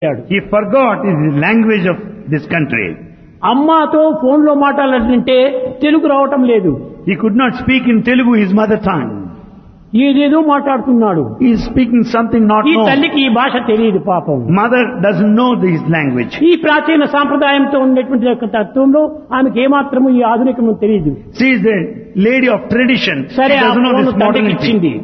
He forgot his language of this country. అమ్మతో ఫోన్లో మాట్లాడాలంటే తెలుగు రావటం లేదు. He could not speak in Telugu, his mother tongue. ఏదేదో మాట్లాడుతున్నాడు. He is speaking something not ఈ known. తల్లికి ఈ భాష తెలియదు పాపం. Mother doesn't know this language. ఈ ప్రాచీన సాంప్రదాయంతో ఉన్నటువంటి యొక్క తత్వంలో ఆమెకి ఏమాత్రము ఈ ఆధునికము తెలియదు. She is the lady of tradition. She సరే ఆ doesn't know ఫోన్ this తండ్రికి modernity. ఇచ్చింది.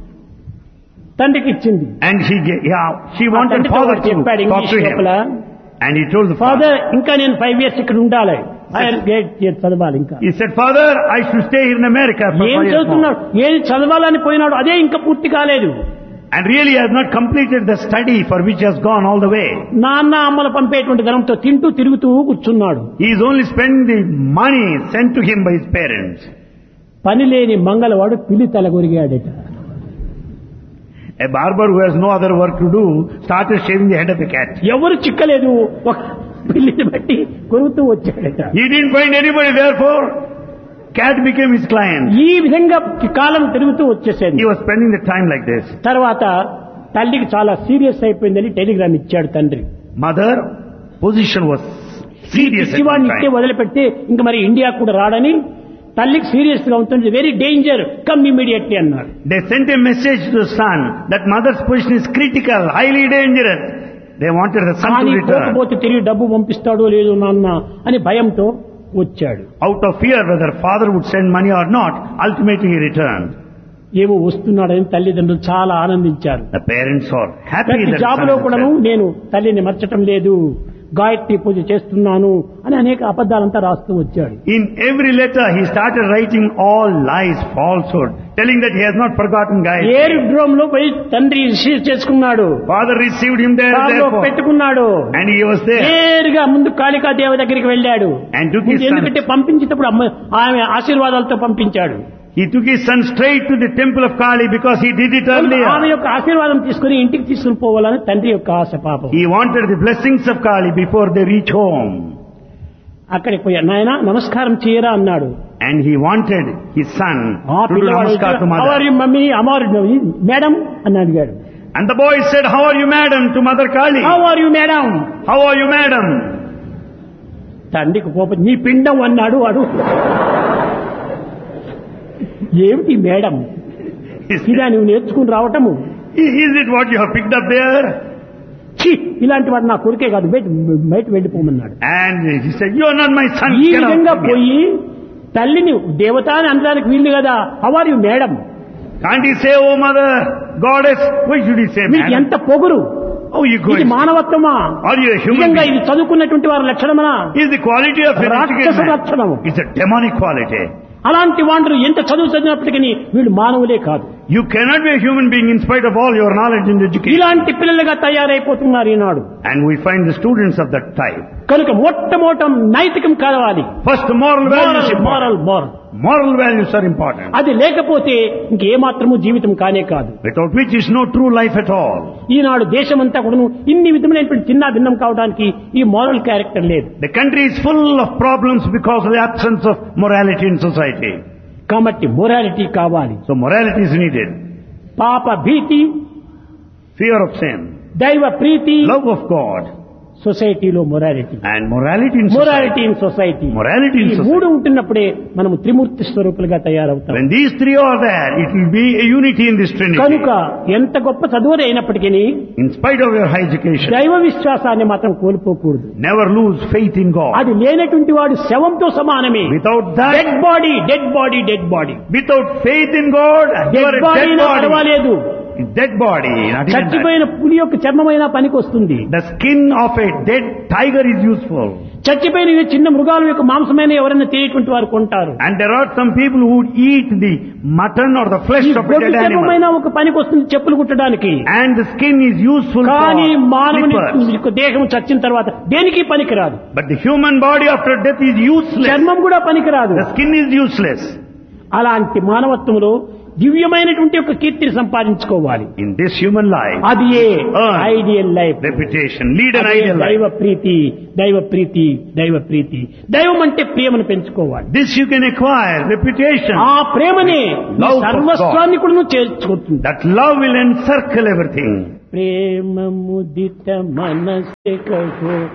And she wanted father to చెప్పాడు talk ఇంగ్లీష్ to లోపల. him. And he told the father father. ఇంకా నేను 5 years ఇక్కడ ఉండాలి. హైయర్ గ్రేడ్ చదవాలి ఇంకా. He said, Father, I should stay here in America for 5 ఏం years more. చదువుతున్నాడు? ఏది చదవాలని పోయినాడు అదే ఇంకా పూర్తి కాలేదు. And really has not completed the study for which he has gone all the way. నాన్న అమ్మలు పంపేటువంటి ధనంతో తింటూ తిరుగుతూ కూర్చున్నాడు. He is only spending the money sent to him by his parents. పని లేని మంగళవాడు పిల్లి తలగొరిగాడట. A barber who has no other work to do started shaving the head of the cat. ఎవరు చిక్కలేదు, ఒక పిల్లిని బట్టి కొరుకుతూ వచ్చాడట. He didn't find anybody, therefore cat became his client. ఈ విధంగా కాలం తిరుగుతూ వచ్చేసేది. He was spending the time like this. తర్వాత తల్లికి చాలా సీరియస్ అయిపోయిందని టెలిగ్రామ్ ఇచ్చాడు తండ్రి. Mother position was serious at శివాన్ని the ఇట్టే time. వదిలిపెట్టి ఇంక మరి ఇండియా కూడా రాడని తల్లికి సీరియస్ గా ఉంటుంది. వెరీ డేంజర్, కమ్ ఇమీడియట్లీ అన్నాడు. They sent a message to the son that mother's position is critical, highly dangerous. They wanted the son కానీ to return. పోకపోతే తిరిగి డబ్బు పంపిస్తాడో లేదో నాన్న అని భయంతో వచ్చాడు. Out of fear whether father would send money or not, ultimately he returned. ఏమో వస్తున్నాడని తల్లిదండ్రులు చాలా ఆనందించారు. The parents are happy ప్రతి that the జాబ్ son లో has కూడాను returned. నేను తల్లిని మర్చటం లేదు, గాయత్రి పూజ చేస్తున్నాను అని అనేక అబద్ధాలంతా రాస్తూ వచ్చాడు. In every letter he started writing all lies, falsehood, telling that he has not forgotten Gayatri. ఏరుడ్రోమ్ లో పోయి తండ్రి రిసీవ్ చేసుకున్నాడు. Father received him there, కారులో therefore. పెట్టుకున్నాడు. And he was there. నేరుగా ముందు కాళికా దేవ దగ్గరికి వెళ్ళాడు. And took his son. ఎందుకంటే పంపించేటప్పుడు ఆమె ఆశీర్వాదాలతో పంపించాడు. He took his son straight to the temple of Kali because he did it ఆమె earlier. యొక్క ఆశీర్వాదం తీసుకుని ఇంటికి తీసుకుని పోవాలని తండ్రి యొక్క ఆశ పాపం. He wanted the blessings of Kali before they reach home. అక్కడికి పోయాడు. నాయన నమస్కారం చేయరా అన్నాడు. And he wanted his son ఆ to do పిల్లవాడు namaskar to "How are mother. you, mummy అమారు madam అని అడిగాడు. And the boy said, How are you, madam, to Mother Kali? How are you madam. How are you, madam? తండ్రికి కోపం, నీ పిండం అన్నాడు వాడు. ఏమిటి మేడం, He ఇదా said, నువ్వు నేర్చుకుని రావటము? Is it what you have picked up there? ఛీ, ఇలాంటి వాడు నా కొడుకే కాదు, బయట వెళ్ళిపోమన్నాడు. And he said, You are not my son. ఈ Get out విధంగా from here. పోయి తల్లిని దేవత అని అనడానికి వీళ్ళు కదా. How are you madam. Can't he say, Oh mother, goddess? Why should he say మీకు madam? ఎంత పొగురు. Oh, you go. ఇది మానవత్వమా? Are you a human నిజంగా being? ఇది చదువుకున్నటువంటి వారి లక్షణమా? Is the quality of an రాక్షస educated man? లక్షణము. It's a demonic quality. అలాంటి వాళ్ళు ఎంత చదువు చదివినప్పటికీ వీళ్ళు మానవులే కాదు. You cannot be a human being in spite of all your knowledge and education. ఇలాంటి పిల్లలుగా తయారైపోతున్నారు ఈనాడు. And we find the students of that type. కనుక మొట్టమొదట నైతికం కావాలి. First, moral values are important. Moral Moral values are important. అది లేకపోతే ఇంకేమాత్రము జీవితం కానే కాదు. Without which is no true life at all. ఈనాడు దేశమంతా కూడా ఇన్ని విధమైనటువంటి చిన్న భిన్నం కావడానికి ఈ మోరల్ క్యారెక్టర్ లేదు. The country is full of problems because of the absence of morality in society. కాబట్టి మొరాలిటీ కావాలి. So morality is needed. పాప భీతి, Fear of sin, దైవ ప్రీతి, love of God, సొసైటీలో morality. and morality in morality society. In society. Morality in ఈ society. మూడు ఉంటున్నప్పుడే మనము త్రిమూర్తి స్వరూపులుగా తయారవుతాం. When these three are there, it will be a unity in this Trinity. కనుక ఎంత గొప్ప చదువులు అయినప్పటికీ In spite of your high education, దైవ విశ్వాసాన్ని మాత్రం కోల్పోకూడదు. never lose faith in God. అది లేనటువంటి వాడు శవంతో సమానమే. Without that, dead body, dead body, dead body. without faith in God, you are dead a body dead body. పర్వాలేదు, Dead body, not even that. చచ్చిపోయిన పులి యొక్క చర్మమైన పనికి వస్తుంది. The skin of a dead tiger is useful. చచ్చిపోయిన ఈ చిన్న మృగాల యొక్క మాంసమైన ఎవరైనా తినేటువంటి వారు కొంటారు. And there are some people who would eat the mutton or the flesh ఈ of a గొడ్డు dead animal. చర్మమైన ఒక పనికి వస్తుంది చెప్పులు కుట్టడానికి. And the skin is useful కానీ for మానవుని slippers. యొక్క దేహం చచ్చిన తర్వాత దేనికి పనికిరాదు. But the human body after death is useless. చర్మం కూడా పనికిరాదు. The skin is useless. అలాంటి మానవత్వంలో దివ్యమైనటువంటి ఒక కీర్తిని సంపాదించుకోవాలి. In this human life, అది ideal life. reputation, lead an ideal దైవ life. ప్రీతి, దైవ ప్రీతి, దైవ ప్రీతి. దైవం అంటే ప్రేమను పెంచుకోవాలి. This you can acquire, reputation. ఆ ప్రేమనే Love for సర్వస్వాన్ని కూడా చేర్చుకుంటుంది. That love will encircle everything. प्रेम मुदित मन से कहो